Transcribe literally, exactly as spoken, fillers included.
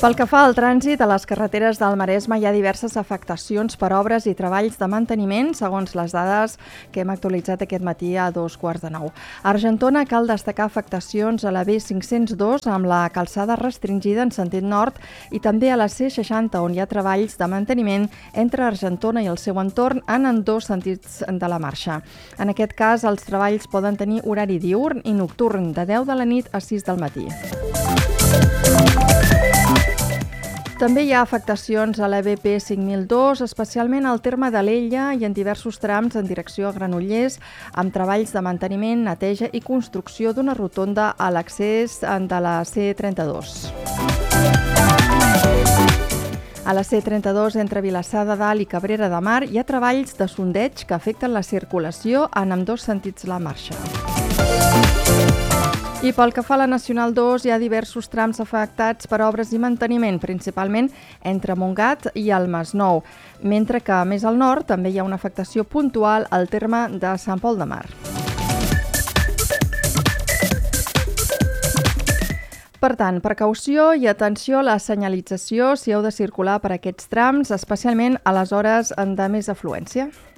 Pel que fa al trànsit, a les carreteres del Maresme hi ha diverses afectacions per obres i treballs de manteniment, segons les dades que hem actualitzat aquest matí a dos quarts de nou. A Argentona cal destacar afectacions a la B cinc-cents dos amb la calçada restringida en sentit nord i també a la C seixanta on hi ha treballs de manteniment entre Argentona i el seu entorn en ambdós sentits de la marxa. En aquest cas, els treballs poden tenir horari diürn i nocturn de deu de la nit a sis del matí. També hi ha afectacions a la B P cinc mil dos, especialment al terme d'Alella i en diversos trams en direcció a Granollers, amb treballs de manteniment, neteja i construcció d'una rotonda a l'accés de la C trenta-dos. A la C trenta-dos, entre Vilassar de Dalt i Cabrera de Mar, hi ha treballs de sondeig que afecten la circulació en ambdós sentits la marxa. I pel que fa a la Nacional dos, hi ha diversos trams afectats per obres i manteniment, principalment entre Montgat i el Masnou, mentre que més al nord també hi ha una afectació puntual al terme de Sant Pol de Mar. Per tant, precaució i atenció a la senyalització si heu de circular per aquests trams, especialment a les hores de més afluència.